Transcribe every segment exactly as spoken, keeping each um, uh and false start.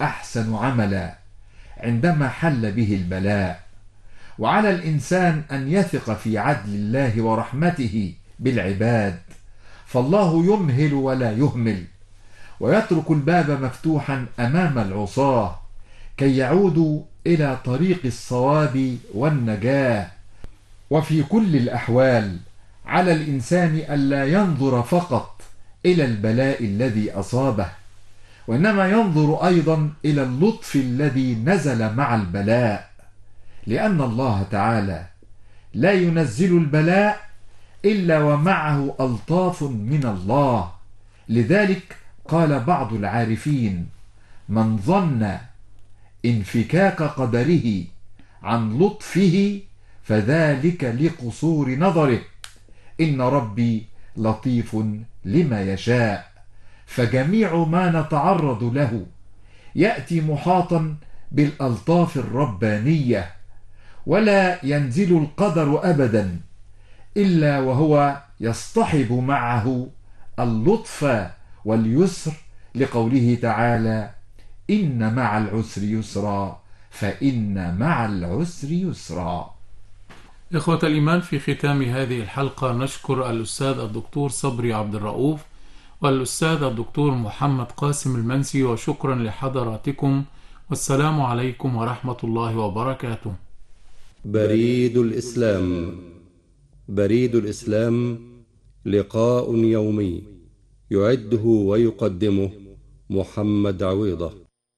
أحسن عملا عندما حل به البلاء. وعلى الإنسان أن يثق في عدل الله ورحمته بالعباد، فالله يمهل ولا يهمل، ويترك الباب مفتوحا أمام العصاة كي يعودوا إلى طريق الصواب والنجاة. وفي كل الأحوال على الإنسان ألا ينظر فقط إلى البلاء الذي أصابه، وإنما ينظر أيضا إلى اللطف الذي نزل مع البلاء، لأن الله تعالى لا ينزل البلاء إلا ومعه ألطاف من الله. لذلك قال بعض العارفين: من ظن انفكاك قدره عن لطفه فذلك لقصور نظره، إن ربي لطيف لما يشاء. فجميع ما نتعرض له يأتي محاطا بالألطاف الربانية، ولا ينزل القدر أبدا إلا وهو يصطحب معه اللطف واليسر، لقوله تعالى: إن مع العسر يسرا فإن مع العسر يسرا. إخوة الإيمان، في ختام هذه الحلقة نشكر الأستاذ الدكتور صبري عبد الرؤوف والأستاذ الدكتور محمد قاسم المنسي، وشكرا لحضراتكم، والسلام عليكم ورحمة الله وبركاته. بريد الإسلام. بريد الإسلام لقاء يومي يعده ويقدمه محمد عويضة.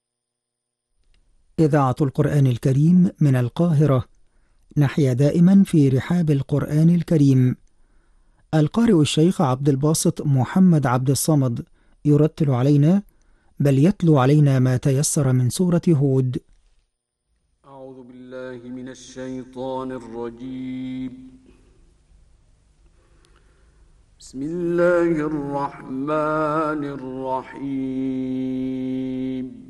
إذاعة القرآن الكريم من القاهرة، نحيا دائما في رحاب القرآن الكريم. القارئ الشيخ عبد الباسط محمد عبد الصمد يرتل علينا، بل يتلو علينا ما تيسر من سورة هود. أعوذ بالله من الشيطان الرجيم. بسم الله الرحمن الرحيم.